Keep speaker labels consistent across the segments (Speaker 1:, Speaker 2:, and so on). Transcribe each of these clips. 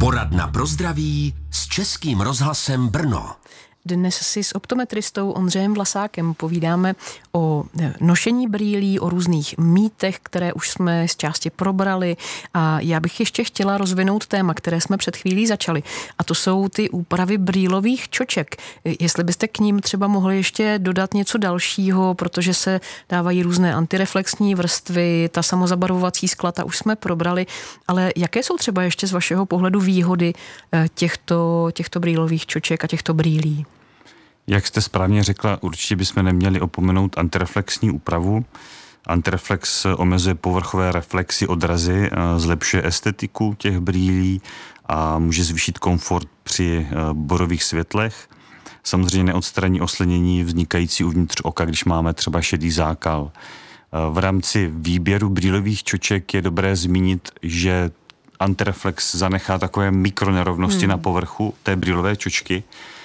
Speaker 1: Poradna pro zdraví s Českým rozhlasem Brno.
Speaker 2: Dnes si s optometristou Ondřejem Vlasákem povídáme o nošení brýlí, o různých mýtech, které už jsme z části probrali, a já bych ještě chtěla rozvinout téma, které jsme před chvílí začali, a to jsou ty úpravy brýlových čoček. Jestli byste k ním třeba mohli ještě dodat něco dalšího, protože se dávají různé antireflexní vrstvy, ta samozabarvovací skla, ta už jsme probrali, ale jaké jsou třeba ještě z vašeho pohledu výhody těchto brýlových čoček a těchto brýlí?
Speaker 3: Jak jste správně řekla, určitě bychom neměli opomenout antireflexní úpravu. Antireflex omezuje povrchové reflexy, odrazy, zlepšuje estetiku těch brýlí a může zvýšit komfort při borových světlech. Samozřejmě neodstraní oslenění vznikající uvnitř oka, když máme třeba šedý zákal. V rámci výběru brýlových čoček je dobré zmínit, že antireflex zanechá takové mikronerovnosti na povrchu té brýlové čočky,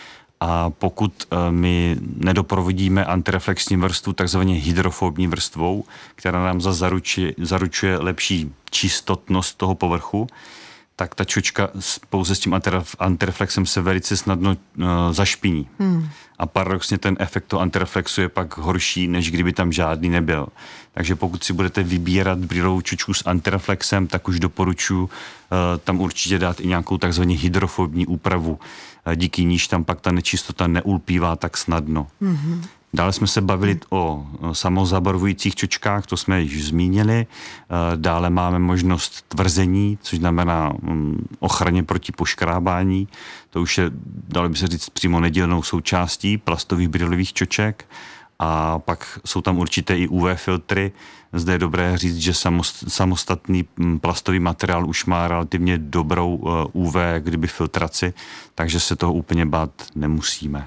Speaker 3: a pokud my nedoprovodíme antireflexní vrstvu takzvaně hydrofobní vrstvou, která nám zaručuje lepší čistotnost toho povrchu, tak ta čočka pouze s tím antireflexem se velice snadno zašpiní. A paradoxně ten efekt toho antireflexu je pak horší, než kdyby tam žádný nebyl. Takže pokud si budete vybírat brýlovou čočku s antireflexem, tak už doporučuji tam určitě dát i nějakou takzvaně hydrofobní úpravu. Díky níž tam pak ta nečistota neulpívá tak snadno. Dále jsme se bavili o samozabarvujících čočkách, to jsme již zmínili. Dále máme možnost tvrzení, což znamená ochraně proti poškrábání. To už je, dalo by se říct, přímo nedílnou součástí plastových brýlových čoček. A pak jsou tam určité i UV filtry. Zde je dobré říct, že samostatný plastový materiál už má relativně dobrou UV filtraci, takže se toho úplně bát nemusíme.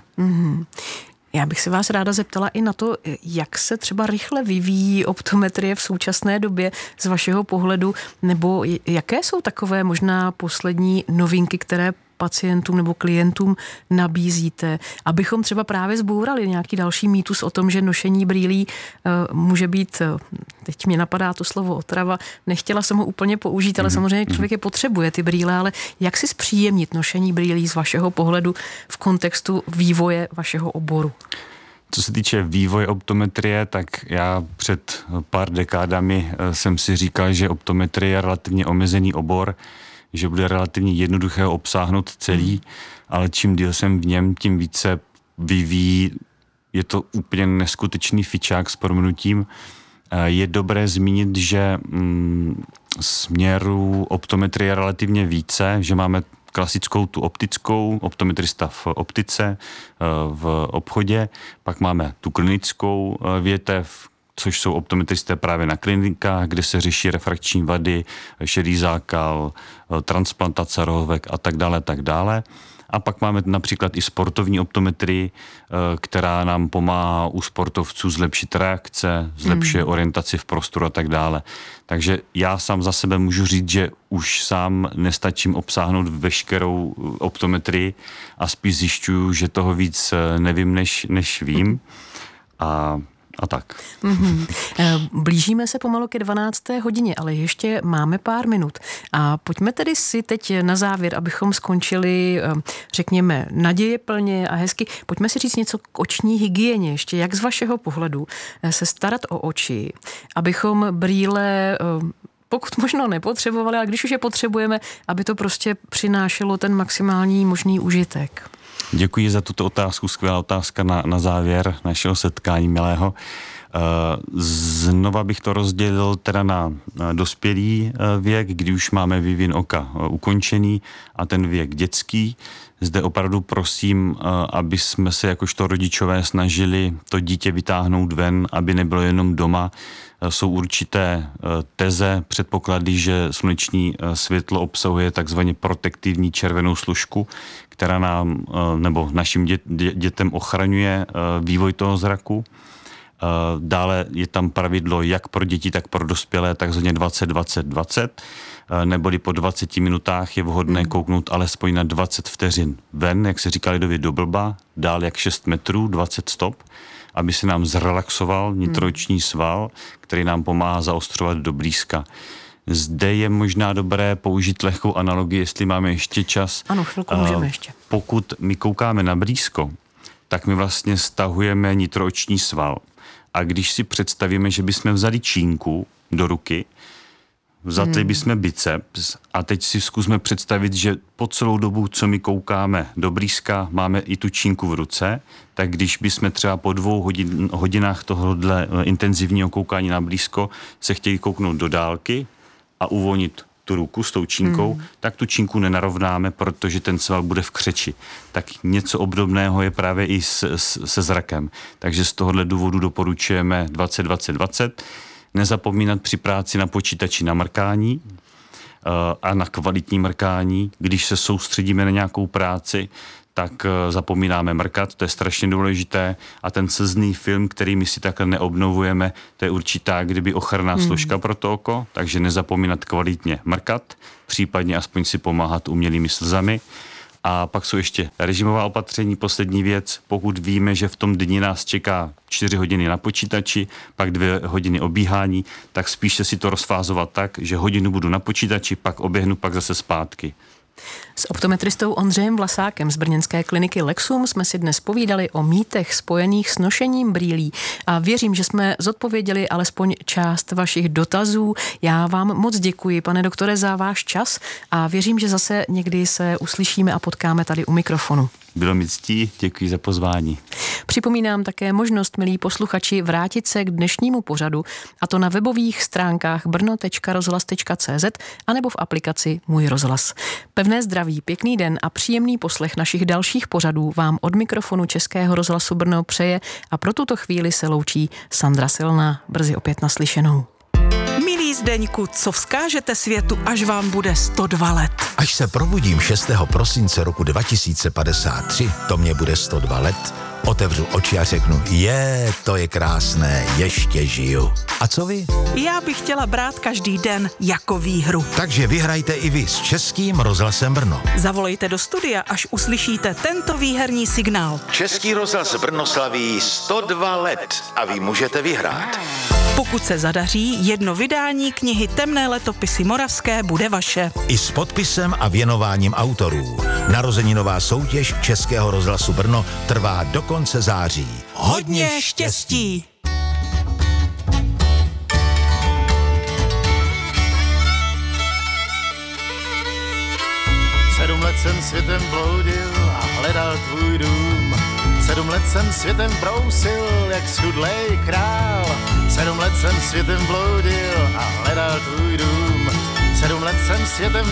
Speaker 2: Já bych se vás ráda zeptala i na to, jak se třeba rychle vyvíjí optometrie v současné době z vašeho pohledu, nebo jaké jsou takové možná poslední novinky, které pacientům nebo klientům nabízíte, abychom třeba právě zbourali nějaký další mýtus o tom, že nošení brýlí může být, teď mě napadá to slovo otrava, nechtěla jsem ho úplně použít, ale samozřejmě člověk je potřebuje ty brýle, ale jak si zpříjemnit nošení brýlí z vašeho pohledu v kontextu vývoje vašeho oboru?
Speaker 3: Co se týče vývoje optometrie, tak já před pár dekádami jsem si říkal, že optometrie je relativně omezený obor, že bude relativně jednoduché ho obsáhnout celý, ale čím díl jsem v něm, tím více vyvíjí. Je to úplně neskutečný fičák s prominutím. Je dobré zmínit, že směru optometrie je relativně více, že máme klasickou tu optickou, optometrista v optice, v obchodě, pak máme tu klinickou větev, což jsou optometristé právě na klinikách, kde se řeší refrakční vady, šedý zákal, transplantace rohovek a tak dále, tak dále. A pak máme například i sportovní optometrii, která nám pomáhá u sportovců zlepšit reakce, zlepšuje orientaci v prostoru a tak dále. Takže já sám za sebe můžu říct, že už sám nestačím obsáhnout veškerou optometrii a spíš zjišťuju, že toho víc nevím, než vím. A tak.
Speaker 2: Blížíme se pomalu ke 12. hodině, ale ještě máme pár minut. A pojďme tedy si teď na závěr, abychom skončili, řekněme, nadějeplně a hezky. Pojďme si říct něco k oční hygieně. Ještě jak z vašeho pohledu se starat o oči, abychom brýle pokud možno nepotřebovali, ale když už je potřebujeme, aby to prostě přinášelo ten maximální možný užitek.
Speaker 3: Děkuji za tuto otázku, skvělá otázka na závěr našeho setkání milého. Znova bych to rozdělil teda na dospělý věk, kdy už máme vývin oka ukončený, a ten věk dětský. Zde opravdu prosím, aby jsme se jakožto rodičové snažili to dítě vytáhnout ven, aby nebylo jenom doma. Jsou určité teze, předpoklady, že sluneční světlo obsahuje takzvaně protektivní červenou služku, která nám nebo našim dětem ochraňuje vývoj toho zraku. Dále je tam pravidlo jak pro děti, tak pro dospělé, takzvaně 20-20-20, neboli po 20 minutách je vhodné kouknout alespoň na 20 vteřin ven, jak se říká lidově do blba, dál jak 6 metrů, 20 stop, aby se nám zrelaxoval nitrooční sval, který nám pomáhá zaostřovat do blízka. Zde je možná dobré použít lehkou analogii, jestli máme ještě čas.
Speaker 2: Ano, chvilku můžeme ještě.
Speaker 3: Pokud my koukáme na blízko, tak my vlastně stahujeme nitrooční sval. A když si představíme, že bychom vzali čínku do ruky, vzali bychom biceps a teď si zkusme představit, že po celou dobu, co my koukáme do blízka, máme i tu čínku v ruce, tak když bychom třeba po 2 hodinách tohohle intenzivního koukání na blízko se chtěli kouknout do dálky a uvolnit tu ruku s tou čínkou, tak tu čínku nenarovnáme, protože ten sval bude v křeči. Tak něco obdobného je právě i se zrakem. Takže z tohohle důvodu doporučujeme 20-20-20. Nezapomínat při práci na počítači na mrkání a na kvalitní mrkání. Když se soustředíme na nějakou práci, tak zapomínáme mrkat, to je strašně důležité a ten slzný film, který my si takhle neobnovujeme, to je určitá kdyby ochranná složka pro to oko, takže nezapomínat kvalitně mrkat, případně aspoň si pomáhat umělými slzami. A pak jsou ještě režimová opatření, poslední věc, pokud víme, že v tom dni nás čeká 4 hodiny na počítači, pak 2 hodiny obíhání, tak spíše si to rozfázovat tak, že hodinu budu na počítači, pak oběhnu, pak zase zpátky.
Speaker 2: S optometristou Ondřejem Vlasákem z brněnské kliniky Lexum jsme si dnes povídali o mýtech spojených s nošením brýlí a věřím, že jsme zodpověděli alespoň část vašich dotazů. Já vám moc děkuji, pane doktore, za váš čas a věřím, že zase někdy se uslyšíme a potkáme tady u mikrofonu.
Speaker 3: Bylo mi ctí, děkuji za pozvání.
Speaker 2: Připomínám také možnost, milí posluchači, vrátit se k dnešnímu pořadu, a to na webových stránkách brno.rozhlas.cz anebo v aplikaci Můj rozhlas. Pevné zdraví, pěkný den a příjemný poslech našich dalších pořadů vám od mikrofonu Českého rozhlasu Brno přeje a pro tuto chvíli se loučí Sandra Silná. Brzy opět naslyšenou.
Speaker 4: Milý Zdeňku, co vzkážete světu, až vám bude 102 let?
Speaker 5: Až se probudím 6. prosince roku 2053, to mě bude 102 let, otevřu oči a řeknu, to je krásné, ještě žiju. A co vy?
Speaker 4: Já bych chtěla brát každý den jako výhru.
Speaker 5: Takže vyhrajte i vy s Českým rozhlasem Brno.
Speaker 4: Zavolejte do studia, až uslyšíte tento výherní signál.
Speaker 5: Český rozhlas Brno slaví 102 let a vy můžete vyhrát.
Speaker 4: Pokud se zadaří, jedno vydání knihy Temné letopisy moravské bude vaše.
Speaker 5: I s podpisem a věnováním autorů. Narozeninová soutěž Českého rozhlasu Brno trvá do konce září.
Speaker 4: Hodně štěstí!
Speaker 6: 7 let jsem světem bloudil a hledal tvůj dům. 7 let jsem světem brousil, jak schudlej král. 7 let jsem světem bloudil a hledal tvůj dům. 7 let jsem světem